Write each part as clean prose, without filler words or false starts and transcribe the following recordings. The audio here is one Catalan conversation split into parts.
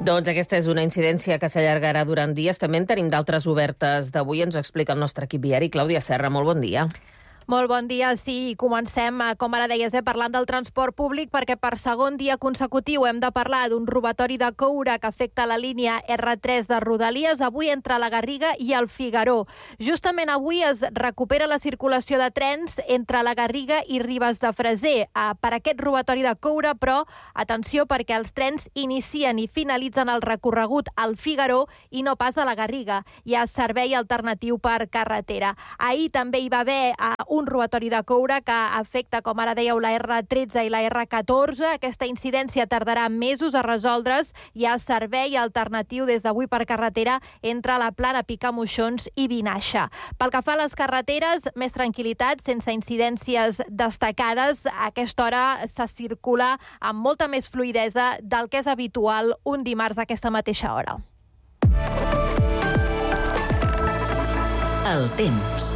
Doncs aquesta és una incidència que s'allargarà durant dies. També en tenim d'altres obertes d'avui. Ens ho explica el nostre equip viari. Clàudia Serra, molt bon dia. Molt bon dia, sí, comencem, com ara deies, parlant del transport públic, perquè per segon dia consecutiu hem de parlar d'un robatori de coure que afecta la línia R3 de Rodalies, avui entre la Garriga i el Figaró. Justament avui es recupera la circulació de trens entre la Garriga i Ribes de Freser per aquest robatori de coure, però atenció perquè els trens inicien i finalitzen el recorregut al Figaró i no pas a la Garriga. Hi ha servei alternatiu per carretera. Ahir també hi va haver un robatori de coure que afecta, com ara dèieu, la R13 i la R14. Aquesta incidència tardarà mesos a resoldre's. Hi ha servei alternatiu des d'avui per carretera entre la Plana, Picamoixons i Vinaixa. Pel que fa a les carreteres, més tranquil·litat, sense incidències destacades. A aquesta hora se circula amb molta més fluïdesa del que és habitual un dimarts a aquesta mateixa hora. El temps.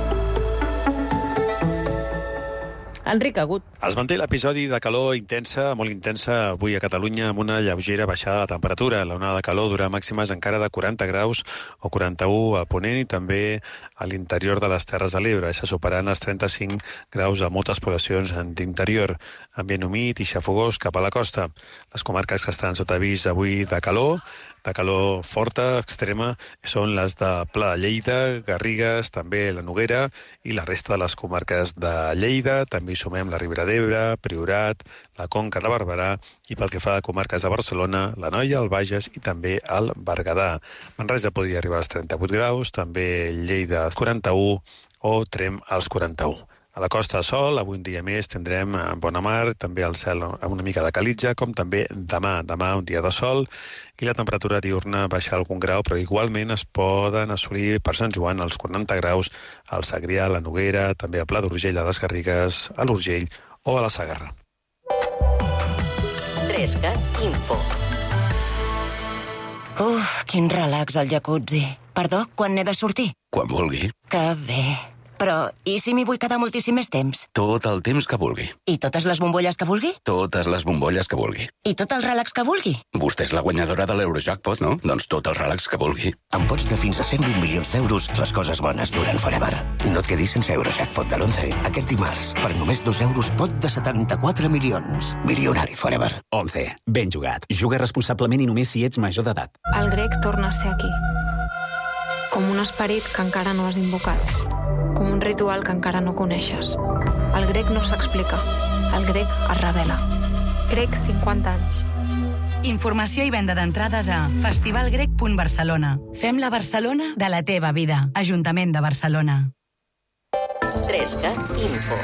Enric Agut. Es manté l'episodi de calor intensa, molt intensa, avui a Catalunya, amb una lleugera baixada de la temperatura. La onada de calor durà màximes encara de 40 graus o 41 a Ponent i també a l'interior de les Terres de l'Ebre, se superant els 35 graus a moltes poblacions d'interior. Ambient humit i xafogós cap a la costa. Les comarques que estan sota avís avui de calor forta, extrema, són les de Pla de Lleida, Garrigues, també la Noguera i la resta de les comarques de Lleida. També hi sumem la Ribera d'Ebre, Priorat, la Conca de Barberà i pel que fa a comarques de Barcelona, l'Anoia, el Bages i també el Berguedà. Manresa podria arribar als 38 graus, també Lleida als 41 o Tremp als 41. A la costa de sol, avui un dia més tindrem bona mar, també el cel amb una mica de calitja, com també demà un dia de sol, i la temperatura diurna baixa algun grau, però igualment es poden assolir per Sant Joan els 40 graus al Segrià, a la Noguera, també a Pla d'Urgell, a les Garrigues, a l'Urgell o a la Segarra. 3CAT Info. Quin relax al jacuzzi. Perdó, quan n'he de sortir? Quan vulgui. Que bé. Però, i si m'hi vull quedar moltíssim més temps? Tot el temps que vulgui. I totes les bombolles que vulgui? Totes les bombolles que vulgui. I tot el relax que vulgui? Vostè és la guanyadora de l'Eurojackpot, no? Doncs tot el relax que vulgui. Amb pots de fins a 120 milions d'euros, les coses bones duren forever. No et quedis sense Eurojackpot de l'11. Aquest dimarts, per només 2 euros, pot de 74 milions. Milionari forever. 11. Ben jugat. Juga responsablement i només si ets major d'edat. El grec torna a ser aquí. Com un esperit que encara no has invocat. Com un ritual que encara no coneixes. El grec no s'explica. El grec es revela. Grec 50 anys. Informació i venda d'entrades a festivalgrec.barcelona. Fem la Barcelona de la teva vida. Ajuntament de Barcelona. 3CAT Info.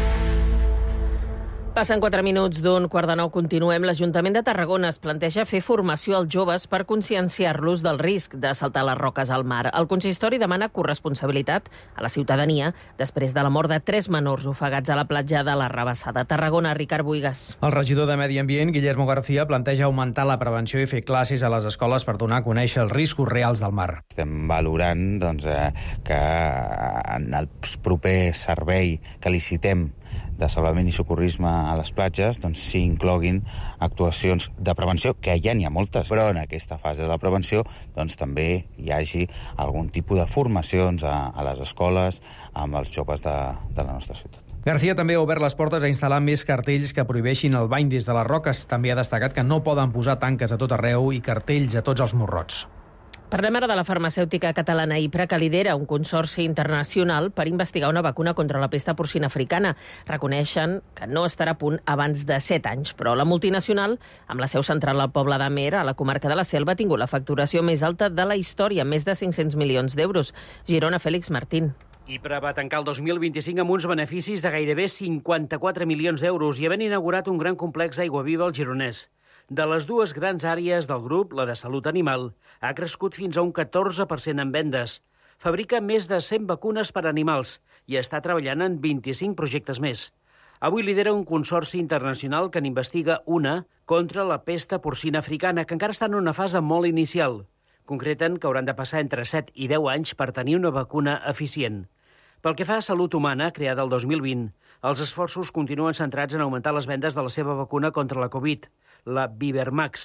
Passen 4 minuts d'un 8:45. Continuem. L'Ajuntament de Tarragona es planteja fer formació als joves per conscienciar-los del risc de saltar les roques al mar. El consistori demana corresponsabilitat a la ciutadania després de la mort de 3 menors ofegats a la platja de la Rabassada. Tarragona, Ricard Buigas. El regidor de Medi Ambient, Guillermo García, planteja augmentar la prevenció i fer classes a les escoles per donar a conèixer els riscos reals del mar. Estem valorant que en el proper servei que licitem de salvament i socorrisme a les platges s'hi incloguin actuacions de prevenció, que ja n'hi ha moltes, però en aquesta fase de la prevenció també hi hagi algun tipus de formacions a les escoles amb els joves de la nostra ciutat. García també ha obert les portes a instal·lar més cartells que prohibeixin el bany des de les roques. També ha destacat que no poden posar tanques a tot arreu i cartells a tots els morrots. Parlem ara de la farmacèutica catalana IPRA, que lidera un consorci internacional per investigar una vacuna contra la pesta porcina africana. Reconeixen que no estarà a punt abans de 7 anys, però la multinacional, amb la seu central al poble d'Amer, a la comarca de la Selva, ha tingut la facturació més alta de la història, més de 500 milions d'euros. Girona, Fèlix Martín. IPRA va tancar el 2025 amb uns beneficis de gairebé 54 milions d'euros i havent inaugurat un gran complex Aiguaviva al Gironès. De les dues grans àrees del grup, la de salut animal, ha crescut fins a un 14% en vendes. Fabrica més de 100 vacunes per a animals i està treballant en 25 projectes més. Avui lidera un consorci internacional que n'investiga una contra la pesta porcina africana, que encara està en una fase molt inicial. Concreten que hauran de passar entre 7 i 10 anys per tenir una vacuna eficient. Pel que fa a salut humana, creada el 2020, els esforços continuen centrats en augmentar les vendes de la seva vacuna contra la Covid, la Vivermax.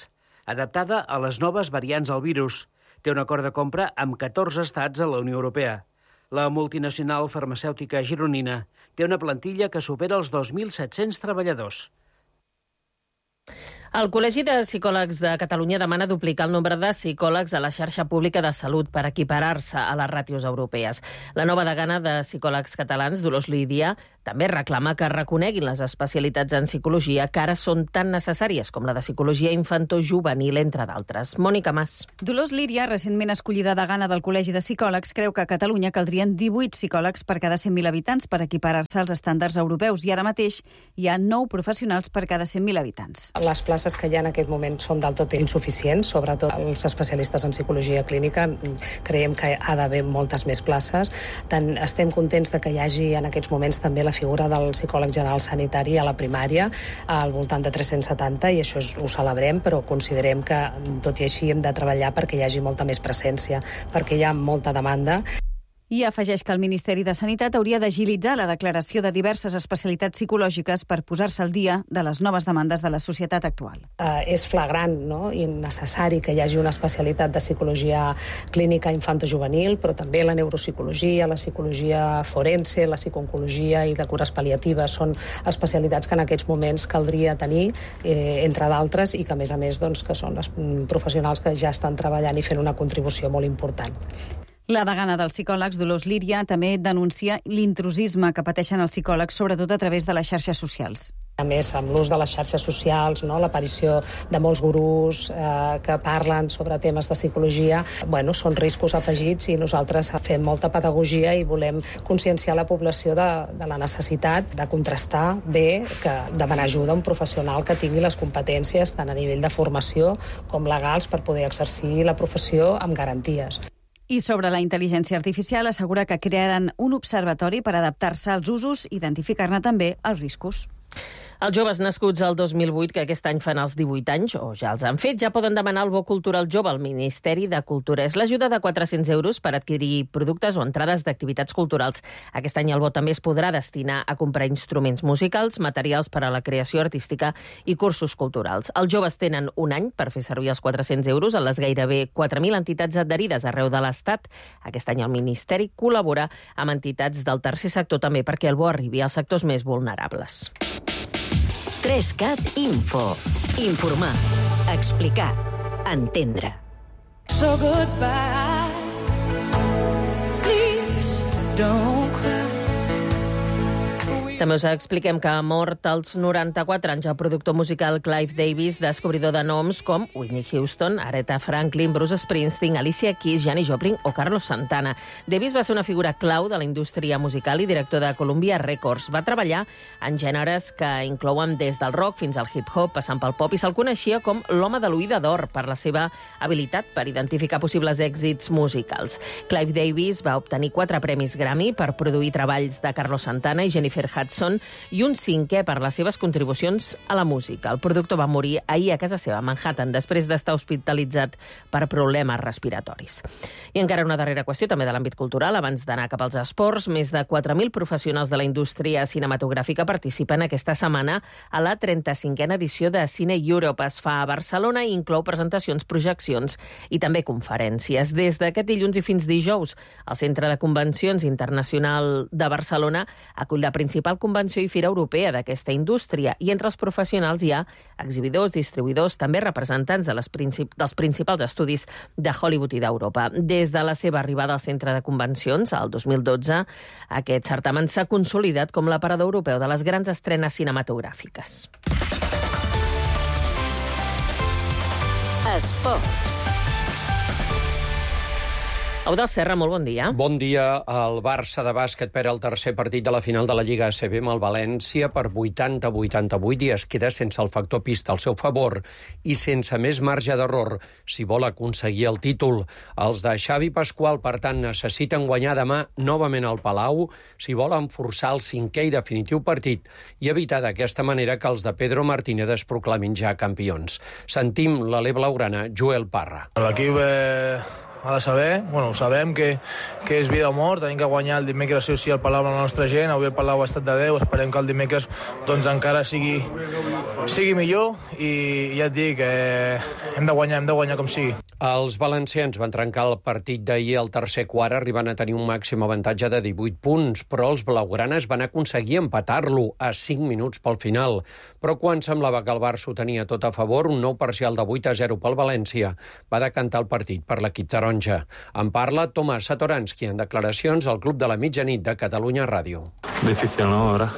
adaptada a les noves variants del virus. Té un acord de compra amb 14 estats a la Unió Europea. La multinacional farmacèutica gironina té una plantilla que supera els 2.700 treballadors. El Col·legi de Psicòlegs de Catalunya demana duplicar el nombre de psicòlegs a la xarxa pública de salut per equiparar-se a les ràtios europees. La nova degana de Psicòlegs Catalans, Dolors Lídia, també reclama que reconeguin les especialitats en psicologia que ara són tan necessàries com la de psicologia infantojuvenil, entre d'altres. Mònica Mas. Dolors Lídia, recentment escollida degana del Col·legi de Psicòlegs, creu que a Catalunya caldrien 18 psicòlegs per cada 100.000 habitants per equiparar-se als estàndards europeus i ara mateix hi ha 9 professionals per cada 100.000 habitants. Les places que hi ha en aquest moment són del tot insuficients, sobretot els especialistes en psicologia clínica. Creiem que ha d'haver moltes més places. Tant estem contents de que hi hagi en aquests moments també la figura del psicòleg general sanitari a la primària, al voltant de 370, i això ho celebrem, però considerem que, tot i així, hem de treballar perquè hi hagi molta més presència, perquè hi ha molta demanda. I afegeix que el Ministeri de Sanitat hauria d'agilitzar la declaració de diverses especialitats psicològiques per posar-se al dia de les noves demandes de la societat actual. És flagrant, no?, i necessari que hi hagi una especialitat de psicologia clínica infantojuvenil, però també la neuropsicologia, la psicologia forense, la psicooncologia i de cures pal·liatives són especialitats que en aquests moments caldria tenir, entre d'altres, i que a més doncs, que són els professionals que ja estan treballant i fent una contribució molt important. La degana dels psicòlegs, Dolors Lídia, també denuncia l'intrusisme que pateixen els psicòlegs, sobretot a través de les xarxes socials. A més, amb l'ús de les xarxes socials, no?, l'aparició de molts gurús que parlen sobre temes de psicologia, són riscos afegits i nosaltres fem molta pedagogia i volem conscienciar la població de la necessitat de contrastar bé, que demanar ajuda a un professional que tingui les competències tant a nivell de formació com legals per poder exercir la professió amb garanties. I sobre la intel·ligència artificial assegura que crearan un observatori per adaptar-se als usos i identificar-ne també els riscos. Els joves nascuts al 2008, que aquest any fan els 18 anys, o ja els han fet, ja poden demanar el bo cultural jove al Ministeri de Cultura. És l'ajuda de 400 euros per adquirir productes o entrades d'activitats culturals. Aquest any el bo també es podrà destinar a comprar instruments musicals, materials per a la creació artística i cursos culturals. Els joves tenen un any per fer servir els 400 euros en les gairebé 4.000 entitats adherides arreu de l'Estat. Aquest any el Ministeri col·labora amb entitats del tercer sector també perquè el bo arribi als sectors més vulnerables. 3CAT Info. Informar, explicar, entendre. So goodbye, please don't cry. També us expliquem que ha mort als 94 anys el productor musical Clive Davis, descobridor de noms com Whitney Houston, Aretha Franklin, Bruce Springsteen, Alicia Keys, Janis Joplin o Carlos Santana. Davis va ser una figura clau de la indústria musical i director de Columbia Records. Va treballar en gèneres que inclouen des del rock fins al hip-hop, passant pel pop, i se'l coneixia com l'home de l'oïda d'or per la seva habilitat per identificar possibles èxits musicals. Clive Davis va obtenir 4 premis Grammy per produir treballs de Carlos Santana i Jennifer Hudson i un 5è per les seves contribucions a la música. El productor va morir ahir a casa seva, a Manhattan, després d'estar hospitalitzat per problemes respiratoris. I encara una darrera qüestió, també de l'àmbit cultural, abans d'anar cap als esports. Més de 4.000 professionals de la indústria cinematogràfica participen aquesta setmana a la 35a edició de Cine Europe. Es fa a Barcelona i inclou presentacions, projeccions i també conferències. Des d'aquest dilluns i fins dijous, el Centre de Convencions Internacional de Barcelona acull la principal convenció i fira europea d'aquesta indústria, i entre els professionals hi ha exhibidors, distribuïdors, també representants dels principals estudis de Hollywood i d'Europa. Des de la seva arribada al centre de convencions, al 2012, aquest certamen s'ha consolidat com l'aparador europeu de les grans estrenes cinematogràfiques. Esports. Eudald Serra, molt bon dia. Bon dia. El Barça de bàsquet perd el tercer partit de la final de la Lliga ACB amb el València per 80-88 i es queda sense el factor pista al seu favor i sense més marge d'error si vol aconseguir el títol. Els de Xavi Pasqual, per tant, necessiten guanyar demà novament al Palau si volen forçar el 5è i definitiu partit i evitar d'aquesta manera que els de Pedro Martínez es proclamin ja campions. Sentim l'alè blaugrana Joel Parra. L'equip ha de saber, ho sabem que és vida o mort, tenim que guanyar el dimecres sí o sí al Palau amb la nostra gent, avui el Palau ha estat de 10, esperem que el dimecres doncs encara sigui millor i ja et dic, hem de guanyar com sigui. Els valencians van trencar el partit d'ahir al tercer quart, arribant a tenir un màxim avantatge de 18 punts, però els blaugranes van aconseguir empatar-lo a 5 minuts pel final. Però quan semblava que el Barça ho tenia tot a favor, un nou parcial de 8-0 pel València va decantar el partit per l'equip taronja. En parla Tomàs Satoranski en declaracions al Club de la Mitjanit de Catalunya Ràdio. Difícil, ¿no? Ahora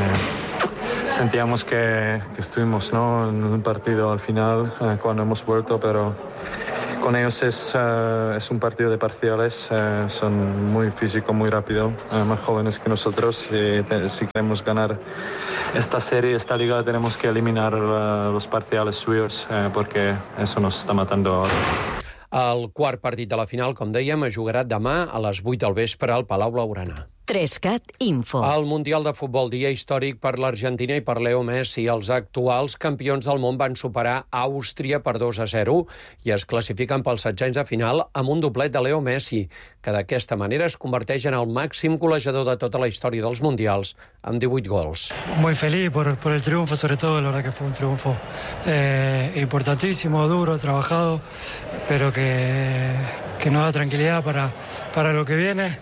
sentíamos que estuvimos, ¿no?, en un partido al final cuando hemos vuelto, pero con ellos es un partido de parciales, son muy físicos, muy rápido, más jóvenes que nosotros, y si queremos ganar esta serie, esta liga, tenemos que eliminar los parciales suyos, porque eso nos está matando ahora. El quart partit de la final, com dèiem, es jugarà demà a les 8 del vespre al Palau Blaugrana. 3CAT Info. El Mundial de Futbol, dia històric per l'Argentina i per Leo Messi. Els actuals campions del món van superar Àustria per 2-0 i es classifiquen pels 16 de final amb un doblet de Leo Messi, que d'aquesta manera es converteix en el màxim golejador de tota la història dels Mundials, amb 18 gols. Muy feliz por el triunfo, sobre todo, la verdad que fue un triunfo importantísimo, duro, trabajado, pero que nos da tranquilidad para lo que viene.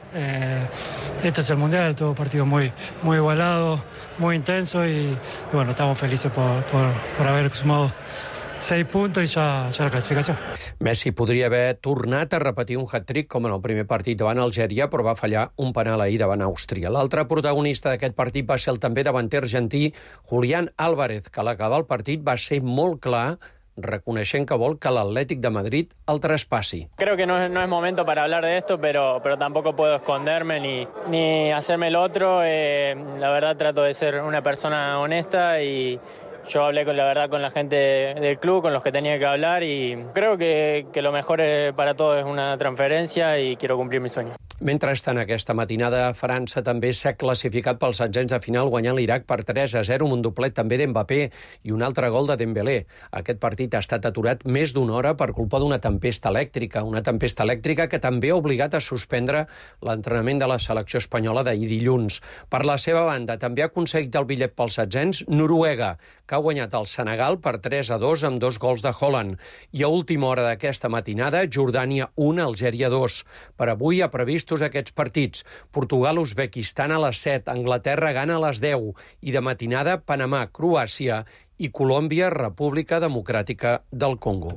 Este es el Mundial, todo partido muy igualado, muy intenso y bueno, estamos felices por haber sumado 6 puntos i ja la classificació. Messi podria haver tornat a repetir un hat-trick com en el primer partit davant Algèria, però va fallar un penal ahir davant Àustria. L'altre protagonista d'aquest partit va ser el també davanter argentí Julián Álvarez, que a l'acabar el partit va ser molt clar, reconeixent que vol que l'Atlètic de Madrid el traspassi. Creo que no es momento para hablar de esto, pero tampoco puedo esconderme ni hacerme el otro. La verdad trato de ser una persona honesta y yo hablé con la gente del club, con los que tenía que hablar y creo que lo mejor para todos es una transferencia y quiero cumplir mi sueño. Mentrestant, aquesta matinada, França també s'ha classificat pels setzents de final guanyant l'Iraq per 3-0 amb un doblet també d'Mbappé i un altre gol de Dembélé. Aquest partit ha estat aturat més d'una hora per culpa d'una tempesta elèctrica que també ha obligat a suspendre l'entrenament de la selecció espanyola d'ahir dilluns. Per la seva banda, també ha aconseguit el bitllet pels setzents Noruega, que ha guanyat el Senegal per 3-2 amb 2 gols de Haaland. I a última hora d'aquesta matinada, Jordània 1, Algèria 2. Per avui ha previst aquests partits. Portugal-Uzbekistan a les 7, Anglaterra-Ghana a les 10 i de matinada Panamà-Croàcia i Colòmbia-República Democràtica del Congo.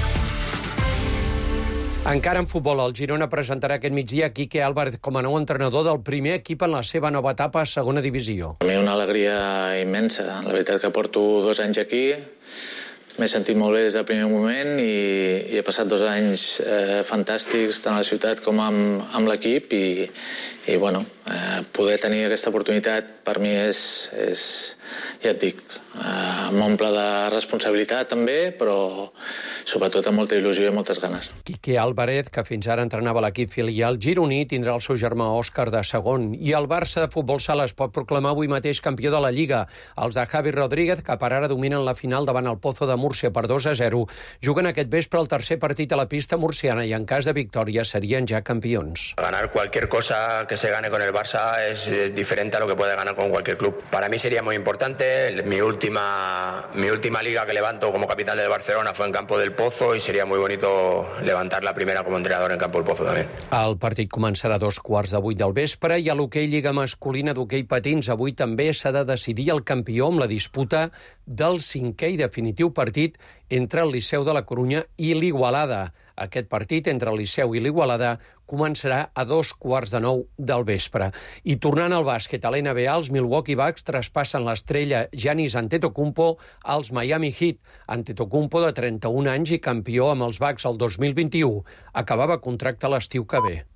Encara en futbol, el Girona presentarà aquest migdia Quique Álvarez com a nou entrenador del primer equip en la seva nova etapa a segona divisió. Per mi una alegria immensa. La veritat que porto 2 anys aquí, m'he sentit molt bé des del primer moment i he passat 2 anys fantàstics tant a la ciutat com amb l'equip i poder tenir aquesta oportunitat per mi és ja et dic, m'omple de responsabilitat també, però sobretot amb molta il·lusió i moltes ganes. Quique Álvarez, que fins ara entrenava l'equip filial gironí, tindrà el seu germà Òscar de segon. I el Barça de futbol sala es pot proclamar avui mateix campió de la Lliga. Els de Javi Rodríguez, que per ara dominen la final davant el Pozo de Múrcia per 2-0, juguen aquest vespre el tercer partit a la pista murciana i en cas de victòria serien ja campions. Ganar cualquier cosa que se gane con el Barça es diferente a lo que puede ganar con cualquier club. Para mí sería muy importante. Mi última liga que levanto como capitán del Barcelona fue en campo del Pozo y sería muy bonito levantar la primera como entrenador en campo del Pozo también. El partit començarà a 2:15 del vespre i a l'hoquei Lliga Masculina d'hoquei patins avui també s'ha de decidir el campió amb la disputa del 5è i definitiu partit entre el Liceu de la Corunya i l'Igualada. Aquest partit entre el Liceu i l'Igualada començarà a 8:45 del vespre. I tornant al bàsquet, a l'NBA, els Milwaukee Bucks traspassen l'estrella Giannis Antetokounmpo als Miami Heat. Antetokounmpo, de 31 anys i campió amb els Bucks el 2021, acabava contracte l'estiu que ve.